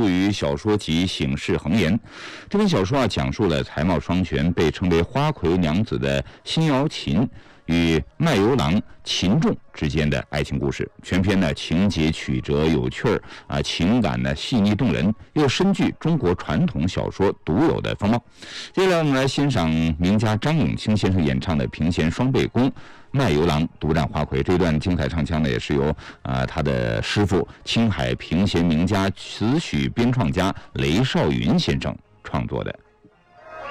录于小说集《醒世恒言》。这本小说讲述了才貌双全、被称为花魁娘子的辛瑶琴与卖油郎秦仲之间的爱情故事。全篇呢情节曲折有趣儿情感呢细腻动人，又深具中国传统小说独有的风貌。接下来我们来欣赏名家张永清先生演唱的评弦双倍弓卖油郎独占花魁。这段精彩唱腔呢也是由他的师傅青海评弦名家词曲编创家雷少云先生创作的。